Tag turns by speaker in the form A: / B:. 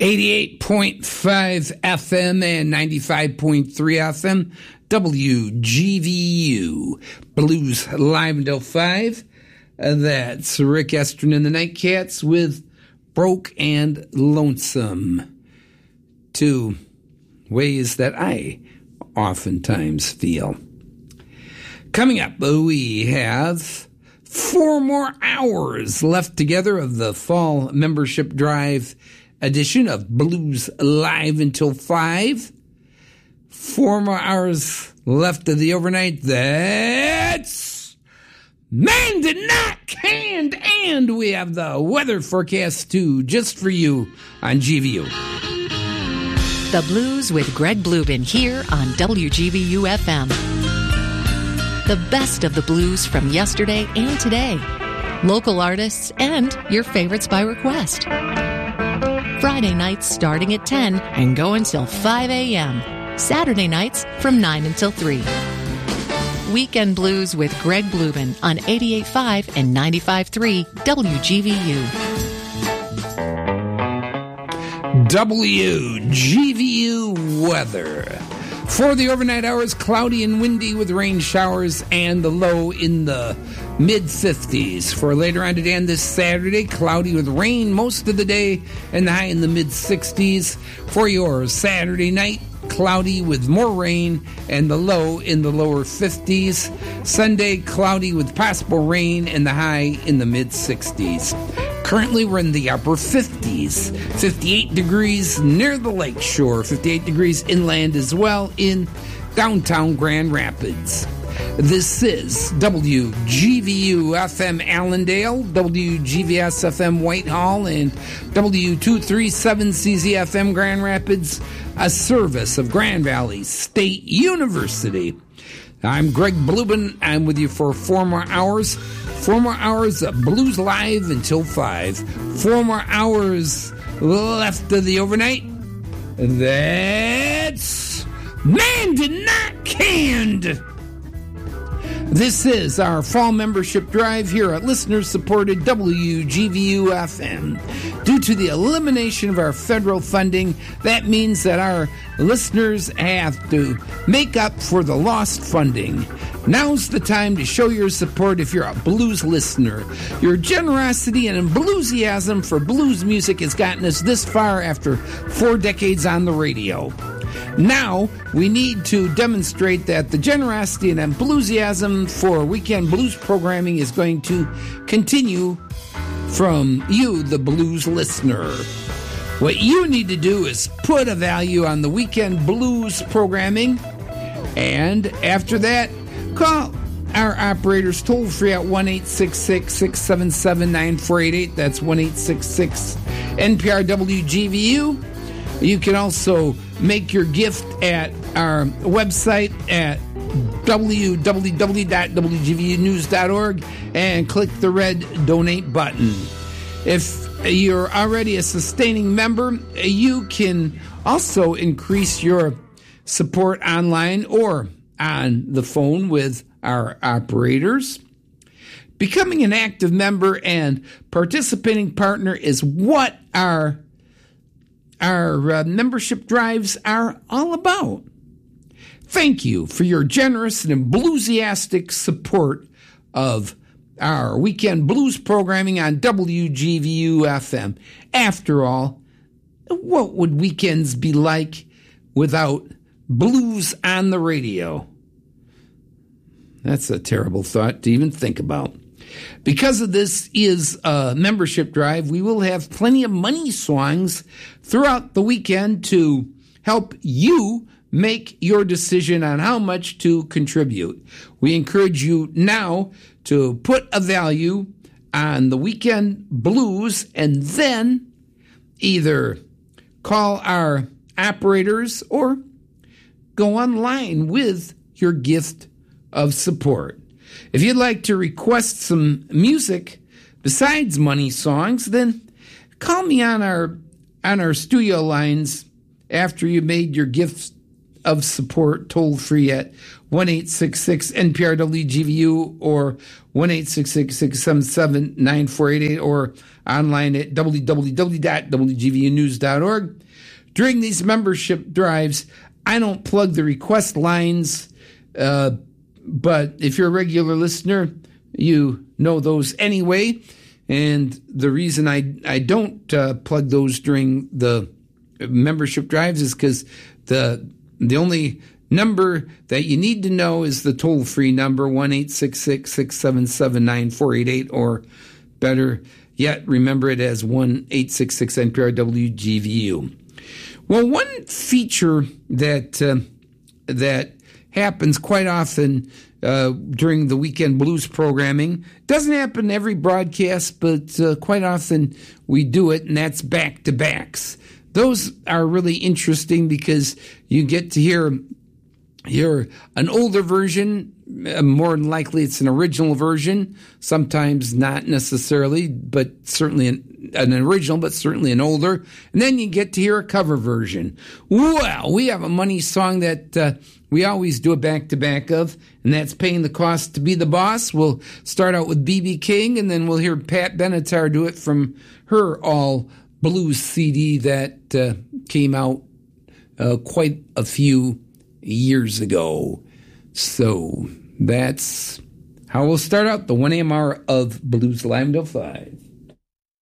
A: 88.5 FM and 95.3 FM, WGVU. Blues live until 5. That's Rick Estrin and the Nightcats with Broke and Lonesome. Two ways that I oftentimes feel. Coming up, we have 4 more hours left together of the fall membership drive edition of Blues Live until 5. 4 more hours left of the overnight. That's Man Did Not Canned. And we have the weather forecast too, just for you on GVU.
B: The Blues with Greg Bluebin here on WGVU FM. The best of the blues from yesterday and today. Local artists and your favorites by request. Friday nights starting at 10 and go until 5 a.m. Saturday nights from 9 until 3. Weekend Blues with Greg Bluebin on 88.5 and 95.3 WGVU.
A: WGVU weather. For the overnight hours, cloudy and windy with rain showers and the low in the mid-50s. For later on today and this Saturday, cloudy with rain most of the day and the high in the mid-60s. For your Saturday night, cloudy with more rain and the low in the lower 50s. Sunday, cloudy with possible rain and the high in the mid-60s. Currently, we're in the upper 50s. 58 degrees near the lake shore. 58 degrees inland as well in downtown Grand Rapids. This is WGVU FM Allendale, WGVS FM Whitehall, and W237CZ FM Grand Rapids, a service of Grand Valley State University. I'm Greg Bluebin. I'm with you for 4 more hours. 4 more hours of Blues Live until 5. 4 more hours left of the overnight. That's Man Did Not Canned. This is our fall membership drive here at listener-supported WGVU FM. Due to the elimination of our federal funding, that means that our listeners have to make up for the lost funding. Now's the time to show your support if you're a blues listener. Your generosity and enthusiasm for blues music has gotten us this far after 4 decades on the radio. Now, we need to demonstrate that the generosity and enthusiasm for weekend blues programming is going to continue from you, the blues listener. What you need to do is put a value on the weekend blues programming, and after that, call our operators toll free at 1-866-677-9488. That's 1-866-NPR-WGVU. You can also make your gift at our website at www.wgvunews.org and click the red donate button. If you're already a sustaining member, you can also increase your support online or on the phone with our operators. Becoming an active member and participating partner is what our membership drives are all about. Thank you for your generous and enthusiastic support of our weekend blues programming on WGVU FM. After all, what would weekends be like without blues on the radio? That's a terrible thought to even think about. Because of this is a membership drive, we will have plenty of money songs throughout the weekend to help you make your decision on how much to contribute. We encourage you now to put a value on the weekend blues and then either call our operators or go online with your gift of support. If you'd like to request some music besides money songs, then call me on our studio lines after you made your gift of support toll free at 1-866-NPR-WGVU or 1-866-677-9488 or online at www.wgvnews.org. During these membership drives, I don't plug the request lines, but if you're a regular listener, you know those anyway. And the reason I don't plug those during the membership drives is because the only number that you need to know is the toll-free number, 1-866-677-9488, or better yet, remember it as 1-866-NPR-WGVU. Well, one feature that happens quite often during the Weekend Blues programming, doesn't happen every broadcast, but quite often we do it, and that's back-to-backs. Those are really interesting because you get to hear an older version. More than likely it's an original version, sometimes not necessarily, but certainly an original, but certainly an older. And then you get to hear a cover version. Well, we have a money song that we always do a back-to-back of, and that's Paying the Cost to Be the Boss. We'll start out with B.B. King, and then we'll hear Pat Benatar do it from her All Blues CD that came out quite a few years ago. So that's how we'll start out the 1 a.m. hour of Blues Live until 5.